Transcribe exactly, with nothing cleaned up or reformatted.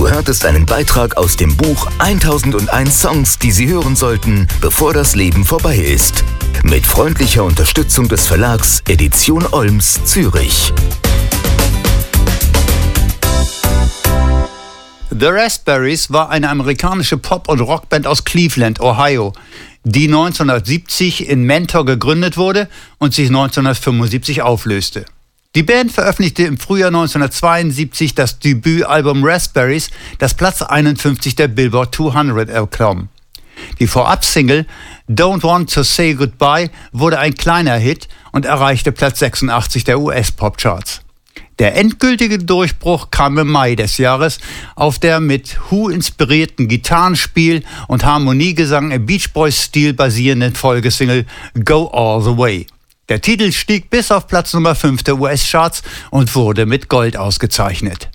Du hörtest einen Beitrag aus dem Buch tausendundeins Songs, die Sie hören sollten, bevor das Leben vorbei ist. Mit freundlicher Unterstützung des Verlags Edition Olms, Zürich. The Raspberries war eine amerikanische Pop- und Rockband aus Cleveland, Ohio, die neunzehnhundertsiebzig in Mentor gegründet wurde und sich neunzehnhundertfünfundsiebzig auflöste. Die Band veröffentlichte im Frühjahr neunzehnhundertzweiundsiebzig das Debütalbum Raspberries, das Platz einundfünfzig der Billboard zweihundert erklomm. Die Vorab-Single Don't Want to Say Goodbye wurde ein kleiner Hit und erreichte Platz sechsundachtzig der U S-Pop-Charts. Der endgültige Durchbruch kam im Mai des Jahres auf der mit Who inspirierten Gitarrenspiel und Harmoniegesang im Beach Boys-Stil basierenden Folgesingle Go All the Way. Der Titel stieg bis auf Platz Nummer fünf der U S-Charts und wurde mit Gold ausgezeichnet.